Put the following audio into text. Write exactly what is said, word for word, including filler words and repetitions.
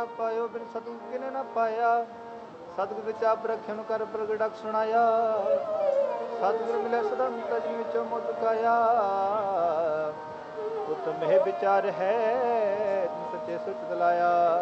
ਨਾ ਪਾਇਓ, ਬਿਨ ਸਤਿਗੁਰ ਕਿਨੇ ਨਾ ਪਾਇਆ। ਸਤਿਗੁਰ ਵਿੱਚ ਆਪ ਰਖਿਆ ਨੂੰ ਕਰ ਪ੍ਰਗਟਕ ਸੁਣਾਇਆ। ਸਤਿਗੁਰ ਮਿਲਿਆ ਸਦਾ ਤਜਨ ਵਿੱਚੋਂ ਮੁੱਤ ਕਾਇਆ। ਉਤਮ ਇਹ ਵਿਚਾਰ ਹੈ ਸੱਚੇ ਸੁਚ ਦਿਲਾਇਆ।